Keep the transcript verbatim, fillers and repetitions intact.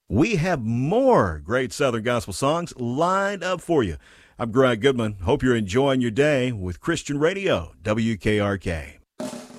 we have more great Southern gospel songs lined up for you. I'm Greg Goodman. Hope you're enjoying your day with Christian Radio, W K R K.